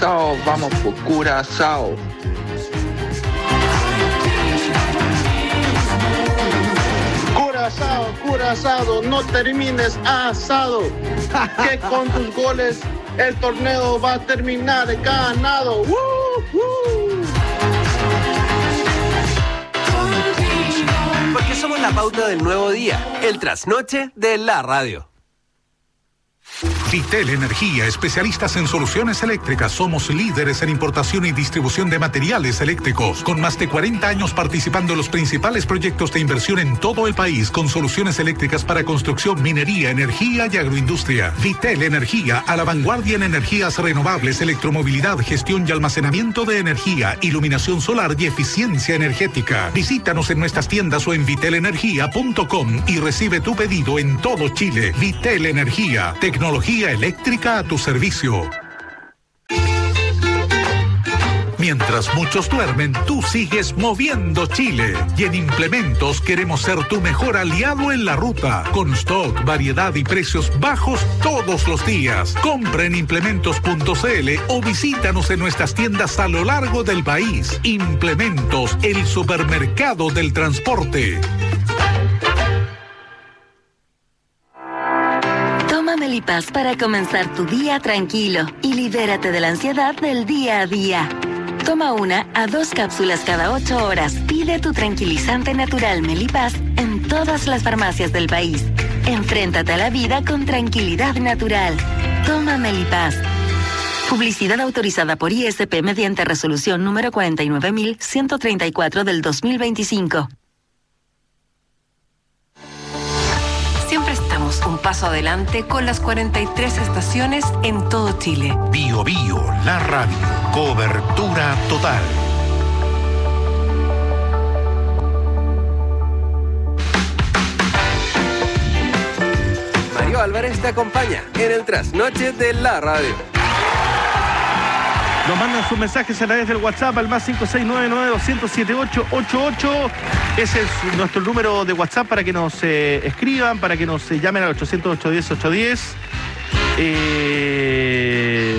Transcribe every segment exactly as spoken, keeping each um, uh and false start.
Curazao, vamos por Curazao. Curazao, Curazao, no termines asado, que con tus goles el torneo va a terminar ganado. ¡Woo, woo! Porque somos la pauta del nuevo día, el trasnoche de la radio. Vitel Energía, especialistas en soluciones eléctricas. Somos líderes en importación y distribución de materiales eléctricos, con más de cuarenta años participando en los principales proyectos de inversión en todo el país, con soluciones eléctricas para construcción, minería, energía y agroindustria. Vitel Energía, a la vanguardia en energías renovables, electromovilidad, gestión y almacenamiento de energía, iluminación solar y eficiencia energética. Visítanos en nuestras tiendas o en vitel energía punto com y recibe tu pedido en todo Chile. Vitel Energía, tecnología eléctrica a tu servicio. Mientras muchos duermen, tú sigues moviendo Chile. Y en Implementos queremos ser tu mejor aliado en la ruta. Con stock, variedad y precios bajos todos los días. Compra en implementos punto c l o visítanos en nuestras tiendas a lo largo del país. Implementos, el supermercado del transporte. Toma Melipaz para comenzar tu día tranquilo y libérate de la ansiedad del día a día. Toma una a dos cápsulas cada ocho horas. Pide tu tranquilizante natural Melipaz en todas las farmacias del país. Enfréntate a la vida con tranquilidad natural. Toma Melipaz. Publicidad autorizada por I S P mediante resolución número cuarenta y nueve mil ciento treinta y cuatro del dos mil veinticinco. Siempre estamos un paso adelante con las cuarenta y tres estaciones en todo Chile. Bio Bio, la radio. Cobertura total. Mario Álvarez te acompaña en el trasnoche de la radio. Nos mandan sus mensajes a través del WhatsApp al más cinco seis nueve nueve dos cero cero siete ocho ocho ocho. Ese es nuestro número de WhatsApp para que nos eh, escriban, para que nos eh, llamen al ochocientos, ochocientos diez, ochocientos diez. Eh...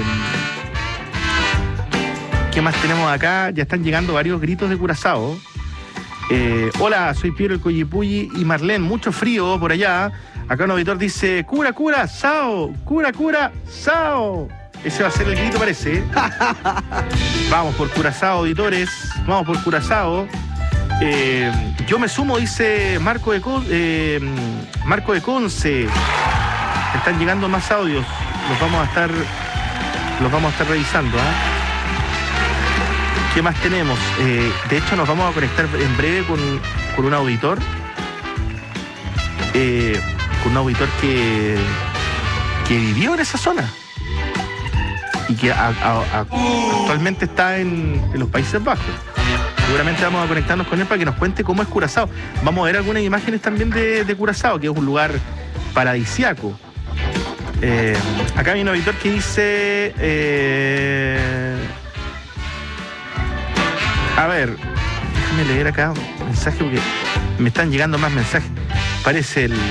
¿Qué más tenemos acá? Ya están llegando varios gritos de Curazao. Eh, hola, soy Piero el Coyipulli y Marlene. Mucho frío por allá. Acá un auditor dice, cura, cura, sao, cura, cura, sao. Ese va a ser el grito, parece. ¿eh? Vamos por Curazao, auditores. Vamos por Curazao. Eh, yo me sumo, dice Marco de, Con, eh, Marco de Conce. Están llegando más audios. Los vamos a estar, los vamos a estar revisando. ¿eh? ¿Qué más tenemos? Eh, de hecho, nos vamos a conectar en breve con, con un auditor. Eh, con un auditor que, que vivió en esa zona. Y que a, a, a, actualmente está en, en los Países Bajos. Seguramente vamos a conectarnos con él para que nos cuente cómo es Curazao. Vamos a ver algunas imágenes también de, de Curazao, que es un lugar paradisiaco. Eh, acá hay un auditor que dice... Eh, a ver, déjame leer acá un mensaje porque me están llegando más mensajes. Parece el...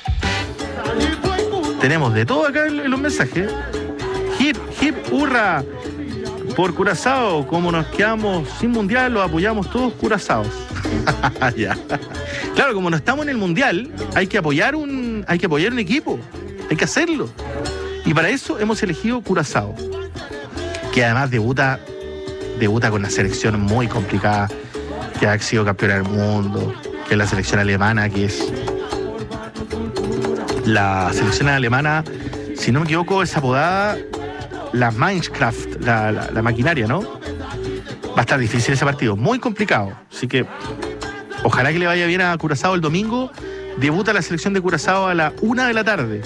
Tenemos de todo acá en, en los mensajes. Hip, hip, hurra por Curazao. Como nos quedamos sin mundial, lo apoyamos todos Curazaos. Ya. Claro, como no estamos en el mundial, hay que apoyar un, hay que apoyar un equipo. Hay que hacerlo. Y para eso hemos elegido Curazao, que además debuta, debuta con una selección muy complicada, que ha sido campeona del mundo, que es la selección alemana, que es la selección alemana, si no me equivoco, es apodada la Minecraft, la, la, la maquinaria, ¿no? Va a estar difícil ese partido, muy complicado. Así que ojalá que le vaya bien a Curazao el domingo. Debuta la selección de Curazao a la una de la tarde.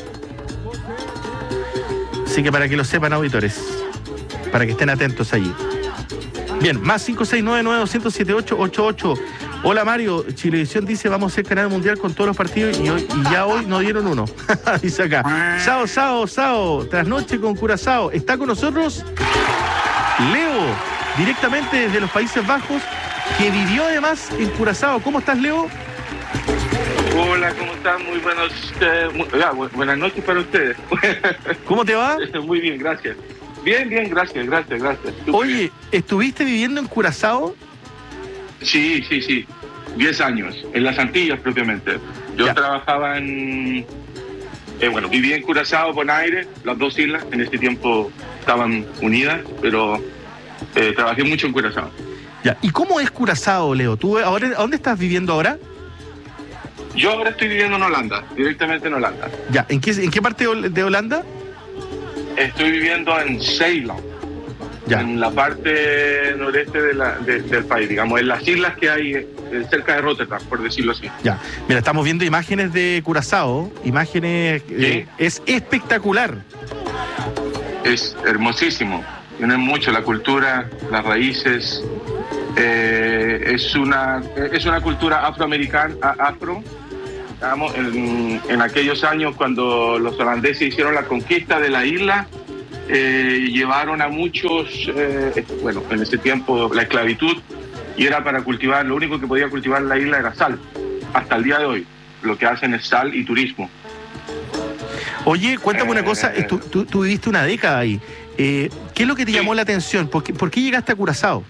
Así que para que lo sepan, auditores, para que estén atentos allí. Bien, más cinco seis nueve nueve dos cero cero siete ocho ocho ocho. Hola Mario, Chilevisión dice vamos a ser canal mundial con todos los partidos y, hoy, y ya hoy no dieron uno. Dice acá. Sao, sao, sao, trasnoche con Curazao. Está con nosotros Leo, directamente desde los Países Bajos, que vivió además en Curazao. ¿Cómo estás, Leo? Hola, ¿cómo están? Muy buenos, eh, muy, ah, buenas noches para ustedes. ¿Cómo te va? Muy bien, gracias. Bien, bien, gracias, gracias, gracias. Oye, ¿estuviste viviendo en Curazao? Sí, sí, sí. Diez años, en las Antillas propiamente. Yo Ya. trabajaba en... Eh, bueno, vivía en Curazao, Bonaire, las dos islas. En ese tiempo estaban unidas, pero eh, trabajé mucho en Curazao. Ya. ¿Y cómo es Curazao, Leo? ¿Tú ahora, ¿a dónde estás viviendo ahora? Yo ahora estoy viviendo en Holanda, directamente en Holanda. Ya. ¿En qué, en qué parte de Hol- de Holanda? Estoy viviendo en Zeeland, Ya. en la parte noreste de la, de- del país, digamos, en las islas que hay eh, cerca de Rotterdam, por decirlo así. Ya. Mira, estamos viendo imágenes de Curazao, imágenes... eh, es espectacular. Es hermosísimo, tiene mucho la cultura, las raíces. eh, es una es una cultura afroamericana, a- afro. Digamos, en, en aquellos años cuando los holandeses hicieron la conquista de la isla, eh, llevaron a muchos, eh, bueno, en ese tiempo la esclavitud, y era para cultivar, lo único que podía cultivar la isla era sal. Hasta el día de hoy, lo que hacen es sal y turismo. Oye, cuéntame una Eh, cosa, eh, tú, tú- tú viviste una década ahí. Eh, ¿Qué es lo que te Sí. llamó la atención? ¿Por qué, por qué llegaste a Curazao?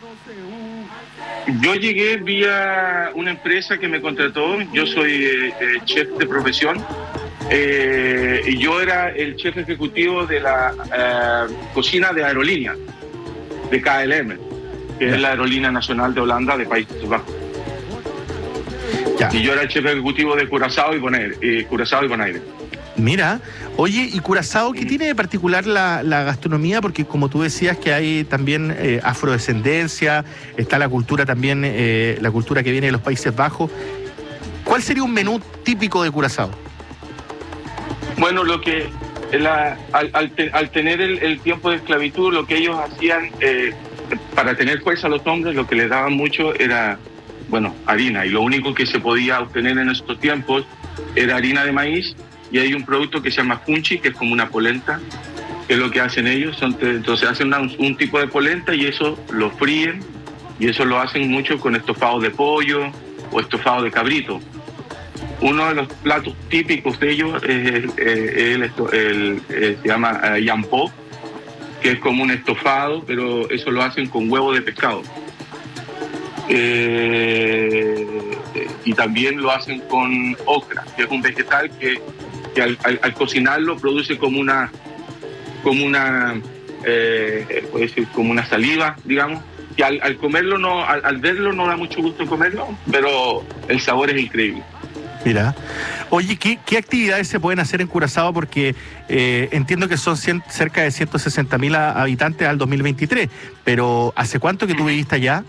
Yo llegué vía una empresa que me contrató. Yo soy eh, eh, chef de profesión. Eh, y yo era el chef ejecutivo de la eh, cocina de aerolínea, de K L M, que Ya. es la aerolínea nacional de Holanda de Países Bajos. Ya. Y yo era el chef ejecutivo de Curazao y Bonaire. Eh, Curazao y Bonaire. Mira, oye, ¿y Curazao qué tiene de particular la, la gastronomía? Porque como tú decías que hay también eh, afrodescendencia, está la cultura también, eh, la cultura que viene de los Países Bajos. ¿Cuál sería un menú típico de Curazao? Bueno, lo que la, al, al, te- al tener el, el tiempo de esclavitud, lo que ellos hacían eh, para tener fuerza a los hombres, lo que les daban mucho era, bueno, harina. Y lo único que se podía obtener en estos tiempos era harina de maíz. Y hay un producto que se llama funchi, que es como una polenta, que es lo que hacen ellos. Son, entonces hacen una, un tipo de polenta y eso lo fríen, y eso lo hacen mucho con estofado de pollo o estofado de cabrito. Uno de los platos típicos de ellos es el, eh, el esto- el, eh, se llama eh, yampo, que es como un estofado, pero eso lo hacen con huevo de pescado. Eh, y también lo hacen con okra, que es un vegetal que, que al, al- al cocinarlo produce como una, como una, eh, puede decir, como una saliva, digamos, que al, al comerlo no, al, al verlo no da mucho gusto comerlo, pero el sabor es increíble. Mira, oye, ¿qué, qué actividades se pueden hacer en Curazao? Porque eh, entiendo que son cien, cerca de ciento sesenta mil habitantes al dos mil veintitrés, pero ¿hace cuánto que tú viviste allá?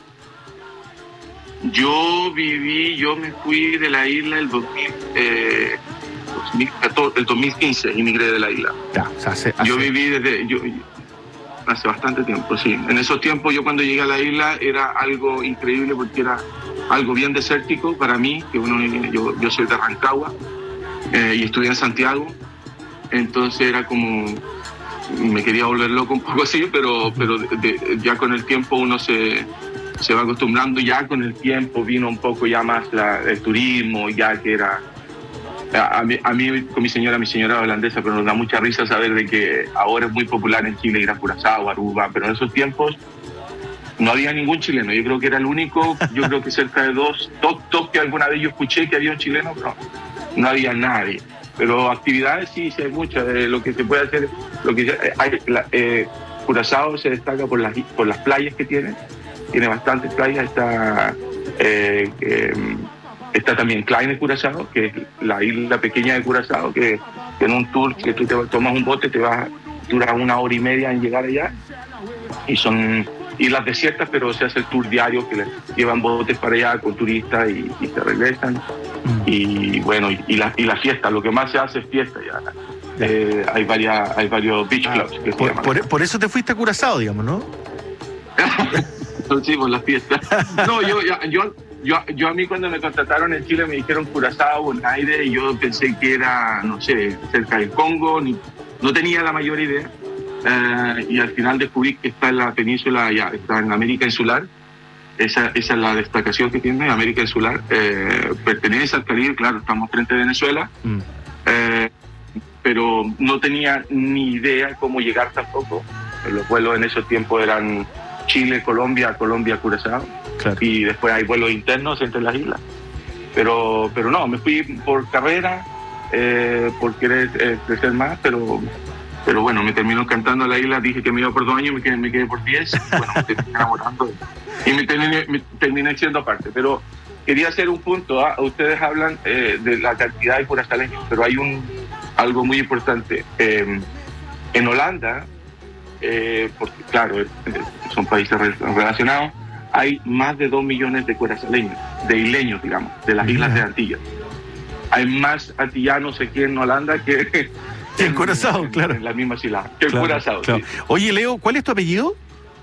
Yo viví, yo me fui de la isla el dos mil, eh, dos mil catorce, el dos mil quince, emigré de la isla. Ya, o sea, hace, hace- Yo viví desde, yo, hace bastante tiempo, sí. En esos tiempos yo cuando llegué a la isla era algo increíble porque era algo bien desértico para mí, que uno, yo, yo soy de Rancagua eh, y estudié en Santiago, entonces era como, me quería volver loco un poco así, pero, pero de- de- ya con el tiempo uno se, se va acostumbrando, ya con el tiempo vino un poco ya más la, el turismo, ya que era... A mí, a mí, con mi señora, mi señora holandesa, pero nos da mucha risa saber de que ahora es muy popular en Chile ir a Curazao, Aruba, pero en esos tiempos no había ningún chileno. Yo creo que era el único, yo creo que cerca de dos, dos, dos que alguna vez yo escuché que había un chileno, pero no había nadie. Pero actividades sí, sí hay muchas. Eh, lo que se puede hacer, lo que eh, hay, la, eh, Curazao se destaca por las, por las playas que tiene, tiene bastantes playas, está... Eh, eh, Está también Kleine Curazao, que es la isla pequeña de Curazao, que, que en un tour que tú te tomas un bote, te vas, dura una hora y media en llegar allá. Y son islas desiertas, pero se hace el tour diario, que les llevan botes para allá con turistas y, y se regresan. Y bueno, y, y, la, y la fiesta, lo que más se hace es fiesta ya. Eh, hay, varias, hay varios beach clubs que se por, llaman. por- por eso te fuiste a Curazao, digamos, ¿no? Sí, por las fiestas. No, yo, yo, yo, yo, yo a mí cuando me contrataron en Chile me dijeron Curazao, Bonaire, y yo pensé que era, no sé, cerca del Congo, ni, no tenía la mayor idea. Eh, y al final descubrí que está en la península, ya está en América Insular. Esa, esa es la destacación que tiene América Insular. Eh, pertenece al Caribe, claro, estamos frente a Venezuela. Mm. Eh, pero no tenía ni idea cómo llegar tampoco. Los vuelos en esos tiempos eran Chile, Colombia, Colombia, Curazao, claro. Y después hay vuelos internos entre las islas. Pero, pero no, me fui por carrera, eh, por querer eh, crecer más, pero, pero bueno, me terminó encantando la isla. Dije que me iba por dos años, me quedé, me quedé por diez. Bueno, me terminé enamorando y me terminé, me terminé siendo parte. Pero quería hacer un punto. ¿eh? Ustedes hablan eh, de la cantidad de curazaleños, pero hay un algo muy importante. Eh, en Holanda, eh, porque claro, eh, son países re- relacionados, hay más de dos millones de curazaleños, de isleños, digamos, de las islas de Antillas. Hay más antillanos aquí en Holanda que, que en Curazao, claro. En las mismas islas, que claro, en Curazao. Claro. Sí. Oye, Leo, ¿cuál es tu apellido?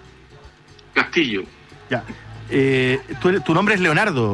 Castillo. Ya. Eh, ¿tu, eres, ¿Tu nombre es Leonardo?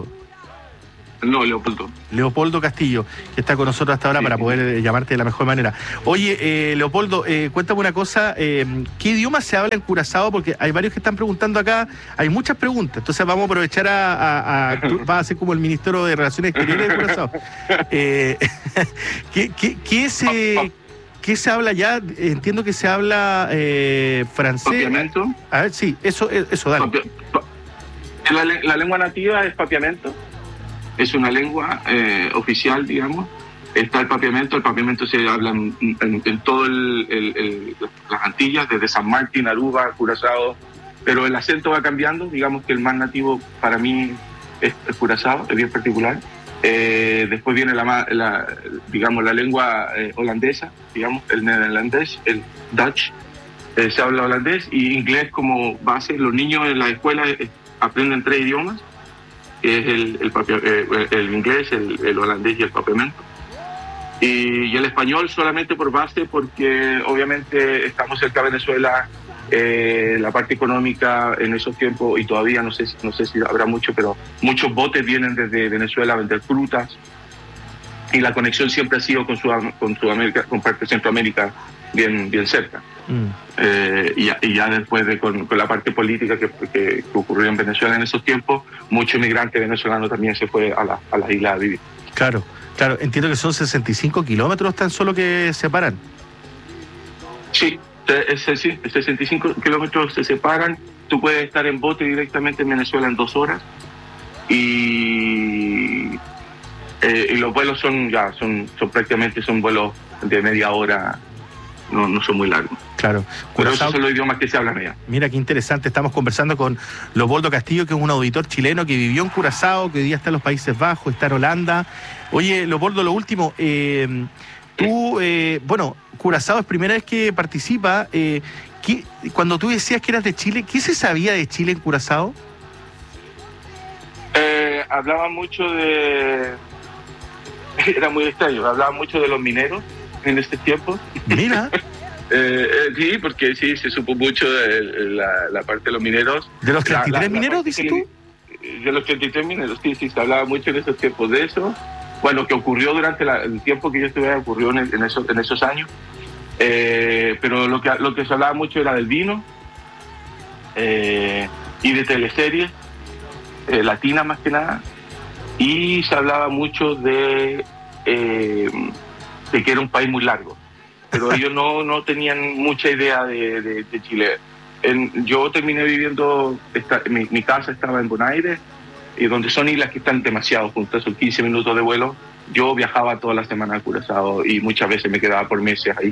No, Leopoldo. Leopoldo Castillo, que está con nosotros hasta ahora sí, para sí. poder eh, llamarte de la mejor manera. Oye, eh, Leopoldo, eh, cuéntame una cosa, eh, ¿qué idioma se habla en Curazao? Porque hay varios que están preguntando acá, hay muchas preguntas, entonces vamos a aprovechar a... a, a tú vas a ser como el ministro de Relaciones Exteriores de Curazao. Eh, ¿qué, qué, qué, se, ¿Qué se habla ya? Entiendo que se habla eh, francés. ¿Papiamento? A ver, sí, eso, eso, dale. Papi, pa, la, la lengua nativa es papiamento. Es una lengua eh, oficial, digamos. Está el papiamento. El papiamento se habla en, en, en todo el, el, el, las Antillas, desde San Martín, Aruba, Curazao. Pero el acento va cambiando. Digamos que el más nativo para mí es, es Curazao, es bien particular. Eh, después viene la, la, digamos, la lengua eh, holandesa, digamos, el neerlandés, el Dutch. Eh, se habla holandés y inglés como base. Los niños en la escuela eh, aprenden tres idiomas. Que es el, el, papia, eh, el inglés, el, el holandés y el papiamento. Y, y el español solamente por base, porque obviamente estamos cerca de Venezuela, eh, la parte económica en esos tiempos, y todavía no sé, no sé si habrá mucho, pero muchos botes vienen desde Venezuela a vender frutas, y la conexión siempre ha sido con, Sudam- con Sudamérica, con parte de Centroamérica, bien, bien cerca. Mm. Eh, y, ya, y ya después de con, con la parte política que, que, que ocurrió en Venezuela en esos tiempos, mucho inmigrante venezolano también se fue a, la, a las islas a vivir. Claro, claro, entiendo que son sesenta y cinco kilómetros tan solo que separan. Sí, es, sí, sesenta y cinco kilómetros se separan. Tú puedes estar en bote directamente en Venezuela en dos horas y, eh, y los vuelos son ya son, son prácticamente son vuelos de media hora. No, no son muy largos. Claro. Pero esos son los idiomas que se hablan allá. Mira, qué interesante. Estamos conversando con Leopoldo Castillo, que es un auditor chileno que vivió en Curazao, que hoy día está en los Países Bajos, está en Holanda. Oye, Leopoldo, lo último. Eh, tú, eh, bueno, Curazao es primera vez que participa. Eh, ¿qué, cuando tú decías que eras de Chile, ¿qué se sabía de Chile en Curazao? Eh, hablaba mucho de... Era muy extraño. Hablaba mucho de los mineros en este tiempo. Mira. eh, eh, sí, porque sí, se supo mucho de la, la parte de los mineros. ¿De los treinta y tres la, la, mineros, la dices que, tú? De los treinta y tres mineros, sí, sí, se hablaba mucho en esos tiempos de eso. Bueno, que ocurrió durante la, el tiempo que yo estuve, ocurrió en, en, esos, en esos años. Eh, pero lo que, lo que se hablaba mucho era del vino eh, y de teleseries, eh, latinas más que nada. Y se hablaba mucho de... Eh, de que era un país muy largo, pero ellos no, no tenían mucha idea de, de, de Chile. En, yo terminé viviendo, esta, mi, mi casa estaba en Bonaire, y donde son islas que están demasiado juntas, son quince minutos de vuelo. Yo viajaba toda la semana a Curazao y muchas veces me quedaba por meses ahí.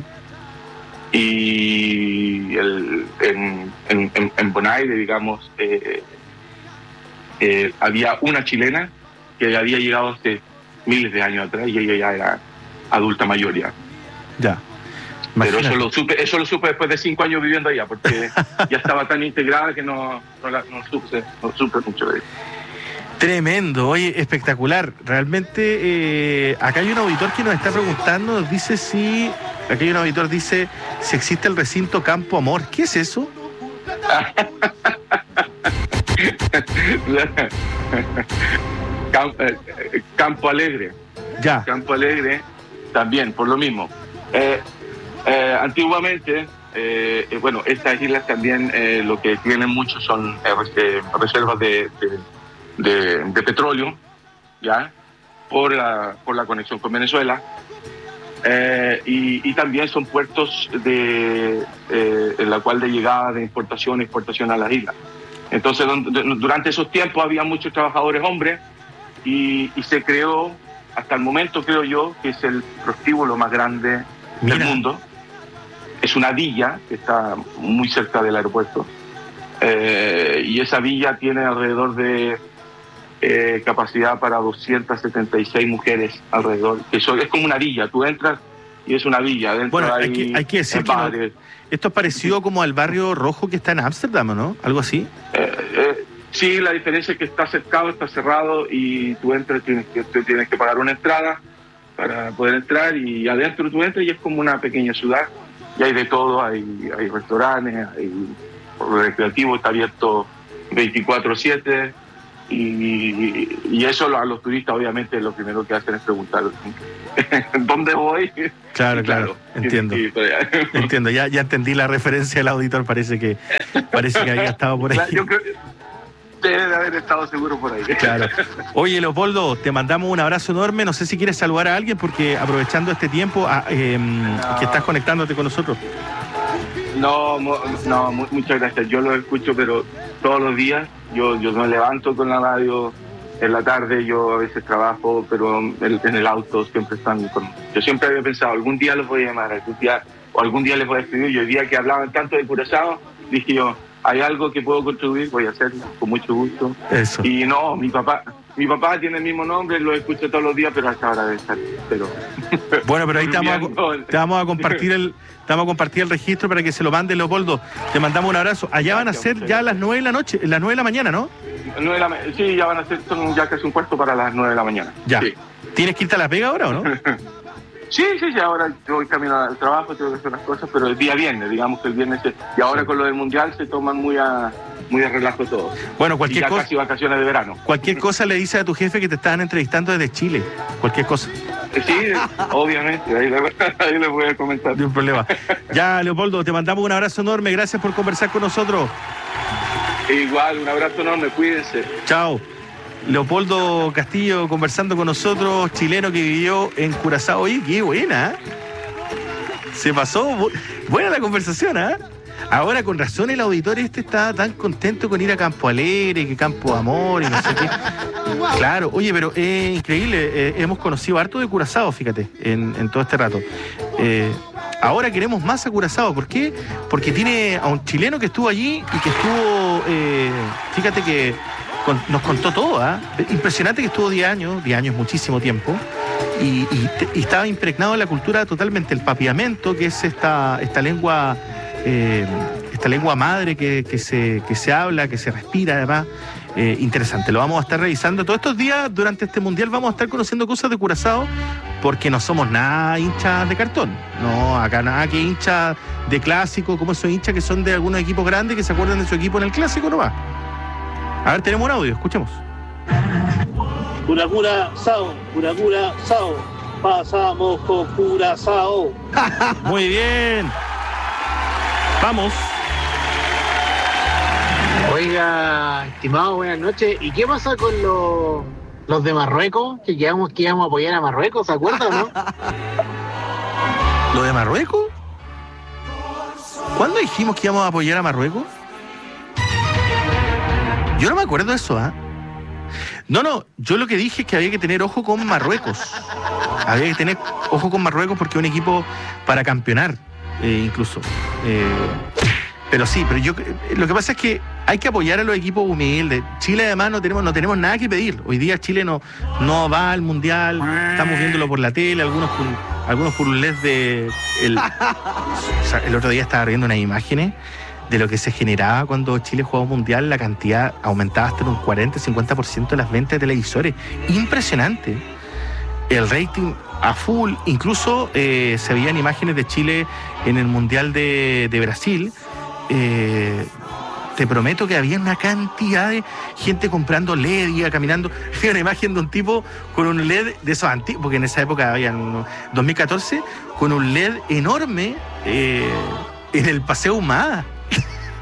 Y el, en, en, en, en Bonaire, digamos, eh, eh, había una chilena que había llegado hace miles de años atrás y ella ya era adulta mayor ya. Ya. Pero eso lo supe, eso lo supe después de cinco años viviendo allá, porque ya estaba tan integrada que no, no, la, no, supe, no supe mucho de eso. Tremendo, oye, espectacular. Realmente, eh, acá hay un auditor que nos está preguntando, nos dice si, acá hay un auditor dice si existe el recinto Campo Amor. ¿Qué es eso? Campo, eh, Campo Alegre. Ya. Campo Alegre también, por lo mismo. Eh, eh, antiguamente, eh, eh, bueno, estas islas también eh, lo que tienen mucho son eh, reservas de, de, de, de petróleo, ¿ya? Por la, por la conexión con Venezuela. Eh, y, y también son puertos de, eh, en la cual de llegada de importación e exportación a las islas. Entonces, durante esos tiempos había muchos trabajadores hombres y, y se creó, hasta el momento creo yo, que es el prostíbulo más grande Mira. del mundo. Es una villa que está muy cerca del aeropuerto. Eh, y esa villa tiene alrededor de eh, capacidad para doscientas setenta y seis mujeres alrededor. Eso es como una villa, tú entras y es una villa. Dentro bueno, hay, hay, que, hay que decir que no, esto es parecido como al barrio rojo que está en Ámsterdam, ¿no? Algo así. Eh, eh, sí, la diferencia es que está cercado, está cerrado y tú entras, tienes que, tienes que pagar una entrada para poder entrar y adentro tú entras y es como una pequeña ciudad y hay de todo, hay, hay restaurantes, hay recreativo, está abierto veinticuatro siete y, y eso a los turistas obviamente lo primero que hacen es preguntar ¿dónde voy? Claro, claro, claro, entiendo. Sí, entiendo, ya, ya entendí la referencia del auditor, parece que parece que había estado por ahí. Yo creo que debe de haber estado seguro por ahí. Claro. Oye, Leopoldo, te mandamos un abrazo enorme. No sé si quieres saludar a alguien, porque aprovechando este tiempo a, eh, no. que estás conectándote con nosotros. No, no, muchas gracias. Yo lo escucho, pero todos los días. Yo, yo me levanto con la radio en la tarde, yo a veces trabajo, pero en el auto siempre están con... Yo siempre había pensado, algún día los voy a llamar, algún día, o algún día les voy a escribir. Y el día que hablaban tanto de Curazao, dije yo, hay algo que puedo contribuir, voy a hacerlo con mucho gusto. Eso. Y no, mi papá, mi papá tiene el mismo nombre, lo escucho todos los días, pero hasta ahora debe estar. Pero bueno, pero ahí te vamos, a, te vamos a compartir el, te vamos a compartir el registro para que se lo mande, Leopoldo. Te mandamos un abrazo. Allá van a ser ya las nueve de la noche, las nueve de la mañana, ¿no? nueve de la, sí, ya van a ser, son ya casi un cuarto para las nueve de la mañana. Ya. Sí. ¿Tienes que irte a La Pega ahora o no? Sí, sí, sí, ahora yo voy camino al trabajo, tengo que hacer las cosas, pero el día viernes, digamos que el viernes, se, y ahora con lo del Mundial se toman muy a, muy a relajo todo. Bueno, cualquier y ya cosa. Casi vacaciones de verano. Cualquier cosa le dice a tu jefe que te estaban entrevistando desde Chile, cualquier cosa. Sí, obviamente, ahí le, ahí le voy a comentar. No hay problema. Ya, Leopoldo, te mandamos un abrazo enorme, gracias por conversar con nosotros. Igual, un abrazo enorme, cuídense. Chao. Leopoldo Castillo conversando con nosotros, chileno que vivió en Curazao. Oye, qué buena, ¿eh? Se pasó, buena la conversación, ¿eh? Ahora con razón el auditor este está tan contento con ir a Campo Alegre, que Campo Amor y no sé qué. Claro, oye, pero es eh, increíble, eh, hemos conocido harto de Curazao, fíjate, en, en todo este rato. Eh, ahora queremos más a Curazao, ¿por qué? Porque tiene a un chileno que estuvo allí y que estuvo, eh, fíjate que Con, nos contó todo, ¿eh? Impresionante que estuvo diez años, diez años muchísimo tiempo, y, y, y estaba impregnado en la cultura totalmente, el papiamento, que es esta, esta lengua, eh, esta lengua madre que, que, se, que se habla, que se respira además, eh, interesante, lo vamos a estar revisando todos estos días, durante este Mundial vamos a estar conociendo cosas de Curazao, porque no somos nada hinchas de cartón, no, acá nada que hinchas de clásico, como esos hinchas que son de algunos equipos grandes que se acuerdan de su equipo en el clásico nomás. A ver, tenemos un audio, escuchemos. Cura, cura, sao, cura, cura, sao. Pasamos con Curazao. Muy bien. Vamos. Oiga, estimado, buenas noches. ¿Y qué pasa con los, los de Marruecos? Que quedamos que íbamos a apoyar a Marruecos, ¿se acuerdan o no? ¿Lo de Marruecos? ¿Cuándo dijimos que íbamos a apoyar a Marruecos? Yo no me acuerdo de eso, ¿ah? ¿eh? No, no, yo lo que dije es que había que tener ojo con Marruecos. Había que tener ojo con Marruecos porque es un equipo para campeonar, eh, incluso. Eh, pero sí, pero yo lo que pasa es que hay que apoyar a los equipos humildes. Chile además no tenemos, no tenemos nada que pedir. Hoy día Chile no, no va al Mundial, estamos viéndolo por la tele, algunos por, algunos por un L E D de... El, o sea, el otro día estaba viendo unas imágenes de lo que se generaba cuando Chile jugaba un Mundial, la cantidad aumentaba hasta en un cuarenta a cincuenta por ciento de las ventas de televisores. Impresionante. El rating a full, incluso eh, se veían imágenes de Chile en el Mundial de, de Brasil. Eh, te prometo que había una cantidad de gente comprando L E D, iba caminando. Había una imagen de un tipo con un L E D de esos antiguos, porque en esa época había dos mil catorce, con un L E D enorme eh, en el Paseo Humada.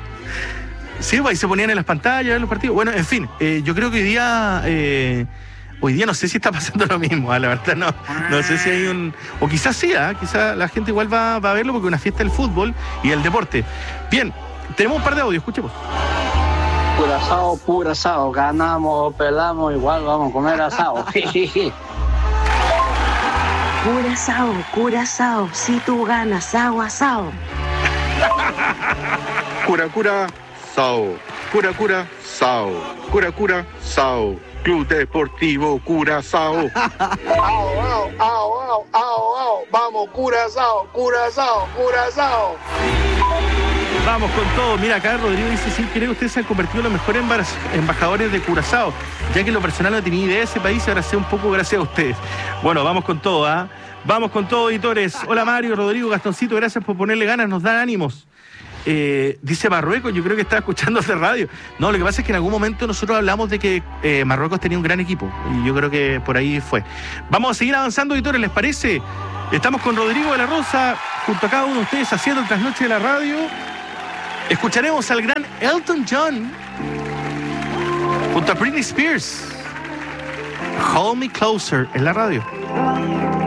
Sí, pues, y se ponían en las pantallas, en los partidos. Bueno, en fin, eh, yo creo que hoy día eh, Hoy día no sé si está pasando lo mismo, ¿eh? La verdad no, no sé si hay un... O quizás sí, ¿eh? Quizás la gente igual va, va a verlo porque es una fiesta del fútbol y el deporte. Bien, tenemos un par de audios, escuchemos. Pura asado, pura asado, ganamos o pelamos, igual vamos a comer asado. Curazao, Curazao, si tú ganas, sao, asao. Cura, cura, sao. Cura, cura, sao. Cura, cura, sao. Club Deportivo Curazao. Ao, ao, ao, ao, ao, ao. Vamos, Curazao, Curazao, Curazao. Vamos con todo. Mira, acá Rodrigo dice, sí, creo que ustedes se han convertido en los mejores embajadores de Curazao, ya que en lo personal no tenía idea de ese país, ahora sé un poco gracias a ustedes. Bueno, vamos con todo, ¿ah? ¿eh? Vamos con todo, editores. Hola Mario, Rodrigo, Gastoncito, gracias por ponerle ganas, nos dan ánimos. Eh, dice Marruecos, yo creo que estaba escuchando de radio. No, lo que pasa es que en algún momento nosotros hablamos de que eh, Marruecos tenía un gran equipo, y yo creo que por ahí fue. Vamos a seguir avanzando, editores, ¿les parece? Estamos con Rodrigo de la Rosa, junto a cada uno de ustedes, haciendo el trasnoche de la radio. Escucharemos al gran Elton John junto a Britney Spears. Hold Me Closer en la radio.